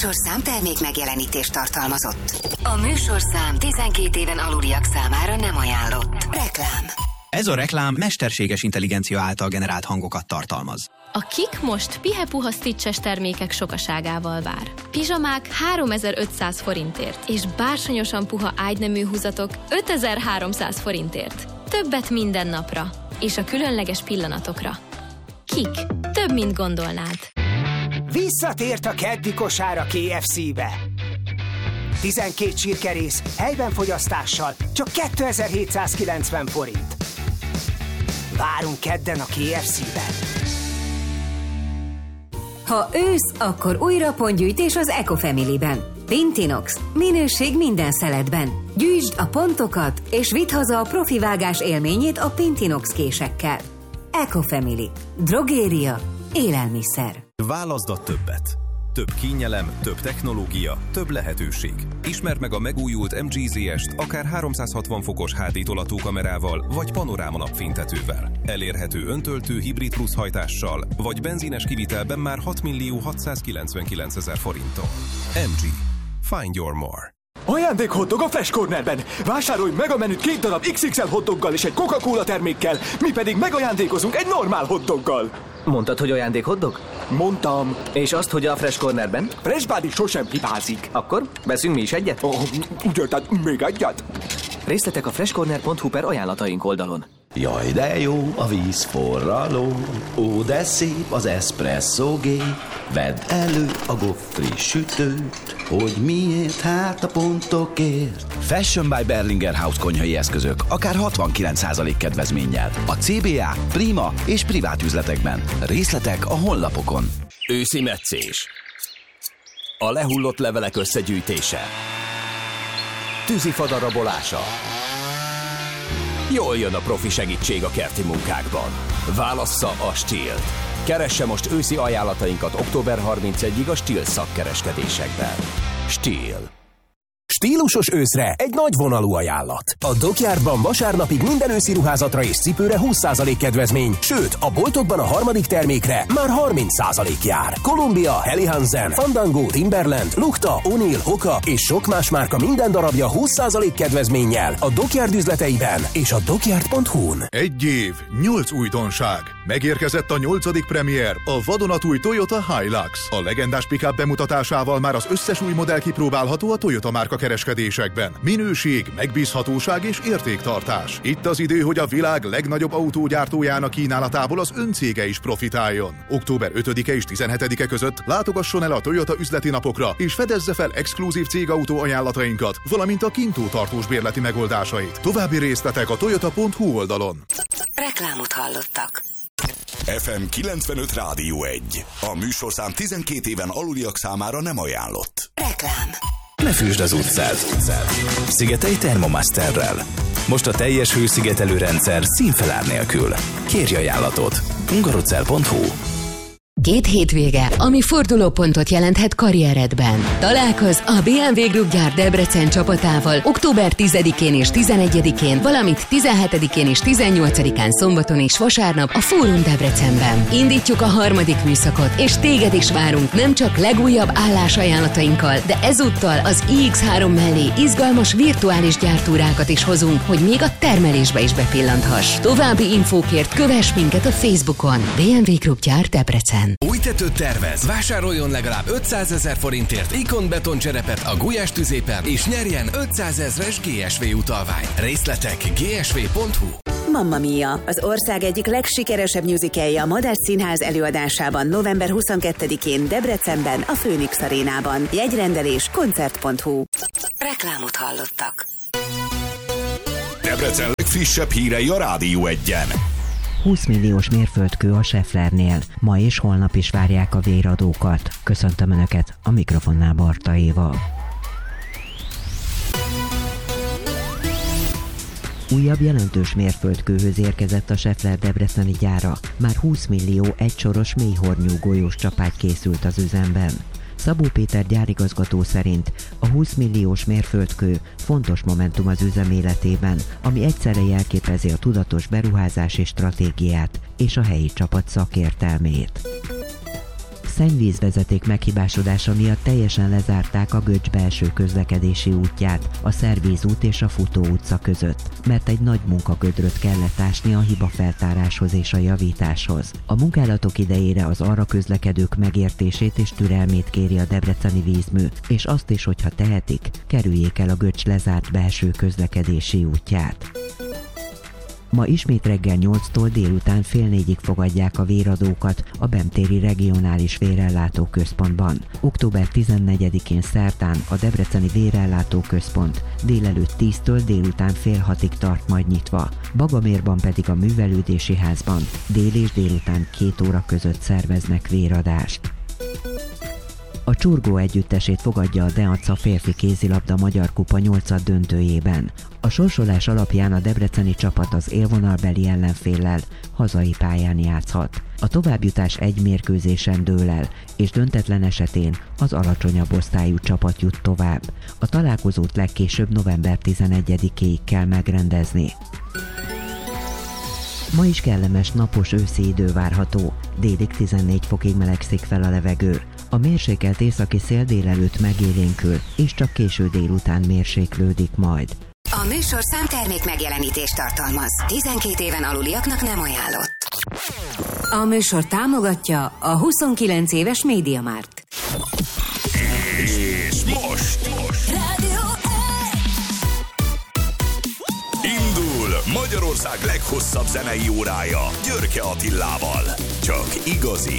műsorszám termék megjelenítést tartalmazott. A műsorszám 12 éven aluliak számára nem ajánlott. Reklám. Ez a reklám mesterséges intelligencia által generált hangokat tartalmaz. A Kik most pihe-puha stitches termékek sokaságával vár. Pizsamák 3500 forintért, és bársonyosan puha ágynemű húzatok 5300 forintért. Többet minden napra, és a különleges pillanatokra. Kik. Több, mint gondolnád. Visszatért a keddi kosár a KFC-be. 12 csirkerész, helyben fogyasztással, csak 2790 forint. Várunk kedden a KFC-ben. Ha ősz, akkor újra pontgyűjtés az Ecofamily-ben. Pintinox. Minőség minden szeletben. Gyűjtsd a pontokat, és vidd haza a profi vágás élményét a Pintinox késekkel. Ecofamily. Drogéria. Élelmiszer. Válaszd a többet. Több kényelem, több technológia, több lehetőség. Ismerd meg a megújult MG ZS-t akár 360 fokos HD tolatókamerával vagy panoráma napfénytetővel. Elérhető öntöltő hibrid plusz hajtással, vagy benzines kivitelben már 6.699.000 forinttal. MG. Find your more. Ajándék hotdog a Fresh Cornerben! Vásárolj meg a menüt 2 darab XXL hotdoggal és egy Coca-Cola termékkel, mi pedig megajándékozunk egy normál hotdoggal. Mondtad, hogy ajándék hotdog? Mondtam. És azt, hogy a Fresh Cornerben? Fresh Body sosem hibázik. Akkor veszünk mi is egyet? Ugye, tehát még egyet? Részletek a freshcorner.hu/ajánlataink oldalon. Jaj, de jó a vízforraló, ó, de szép az eszpresszógé. Vedd elő a goffri sütőt, hogy miért, hát a pontokért. Fashion by Berlinger House konyhai eszközök, akár 69% kedvezménnyel. A CBA, Prima és privát üzletekben. Részletek a honlapokon. Őszi metszés. A lehullott levelek összegyűjtése. Tűzifa darabolása. Jól jön a profi segítség a kerti munkákban. Válassza a Stihl-t. Keresse most őszi ajánlatainkat október 31-ig a Stihl szakkereskedésekben. Stihl. Stílusos őszre egy nagy vonalú ajánlat. A Dockyardban vasárnapig minden őszi ruházatra és cipőre 20% kedvezmény, sőt, a boltokban a harmadik termékre már 30% jár. Columbia, Helly Hansen, Fandango, Timberland, Lukta, O'Neill, Hoka és sok más márka minden darabja 20% kedvezménnyel a Dockyard üzleteiben és a dockyard.hu-n. 1 év, 8 újdonság. Megérkezett a 8. premier, a vadonatúj Toyota Hilux. A legendás pick-up bemutatásával már az összes új modell kipróbálható a Toyota márka kereskedésekben. Minőség, megbízhatóság és értéktartás. Itt az idő, hogy a világ legnagyobb autógyártójának kínálatából az öncége is profitáljon. Október 5-e és 17-e között látogasson el a Toyota üzleti napokra, és fedezze fel exkluzív cégautó ajánlatainkat, valamint a Kintó tartós bérleti megoldásait. További részletek a toyota.hu oldalon. Reklámot hallottak. FM 95 Rádió 1. A műsorszám 12 éven aluliak számára nem ajánlott. Reklám. Ne fűsd az utcát. Szigetelj Thermomasterrel. Most a teljes hőszigetelő rendszer színfelár nélkül. Kérj ajánlatot. hungarocell.hu. 2 hétvége, ami fordulópontot jelenthet karrieredben. Találkozz a BMW Group gyár Debrecen csapatával október 10-én és 11-én, valamint 17-én és 18-án szombaton és vasárnap a Fórum Debrecenben. Indítjuk a 3. műszakot, és téged is várunk nem csak legújabb állásajánlatainkkal, de ezúttal az iX3 mellé izgalmas virtuális gyártúrákat is hozunk, hogy még a termelésbe is bepillanthass. További infókért kövess minket a Facebookon. BMW Group gyár Debrecen. Új tetőt tervez? Vásároljon legalább 500 000 forintért Ikon betoncserepet a Gulyás tüzépen, és nyerjen 500 000-es GSV utalvány. Részletek gsv.hu. Mamma Mia, az ország egyik legsikeresebb musicalje a Madách Színház előadásában november 22-én Debrecenben, a Phoenix Arénában. Jegyrendelés koncert.hu. Reklámot hallottak. Debrecen legfrissebb hírei a Rádió 1-en. 20 milliós mérföldkő a Schaefflernél. Ma és holnap is várják a véradókat. Köszöntöm Önöket, a mikrofonnál Barta Éva. Újabb jelentős mérföldkőhöz érkezett a Schaeffler debreceni gyára. Már 20 millió egysoros mélyhornyú golyós csapágy készült az üzemben. Szabó Péter gyárigazgató szerint a 20 milliós mérföldkő fontos momentum az üzem életében, ami egyszerre jelképezi a tudatos beruházási stratégiát és a helyi csapat szakértelmét. Szennyvízvezeték meghibásodása miatt teljesen lezárták a Göcs belső közlekedési útját, a Szervízút és a Futó utca között, mert egy nagy munkagödröt kellett ásni a hibafeltáráshoz és a javításhoz. A munkálatok idejére az arra közlekedők megértését és türelmét kéri a debreceni vízmű, és azt is, hogyha tehetik, kerüljék el a Göcs lezárt belső közlekedési útját. Ma ismét reggel 8-tól délután fél 4-ig fogadják a véradókat a Bemtéri Regionális Vérellátó Központban. Október 14-én szerdán a Debreceni Vérellátó Központ délelőtt 10-től délután fél 6-ig tart majd nyitva. Bagamérban pedig a Művelődési Házban dél és délután 2 óra között szerveznek véradást. A Csurgó együttesét fogadja a Deaca férfi kézilabda Magyar Kupa 8. döntőjében. A sorsolás alapján a debreceni csapat az élvonalbeli ellenféllel hazai pályán játszhat. A továbbjutás egy mérkőzésen dől el, és döntetlen esetén az alacsonyabb osztályú csapat jut tovább. A találkozót legkésőbb november 11-éig kell megrendezni. Ma is kellemes napos őszi idő várható, délig 14 fokig melegszik fel a levegő. A mérsékelt északi szél délelőtt megélénkül, és csak késő délután mérséklődik majd. A műsorszám termék megjelenítést tartalmaz. 12 éven aluliaknak nem ajánlott. A műsor támogatja a 29 éves MediaMarkt. És most indul Magyarország leghosszabb zenei órája Györke Attilával. Csak igazi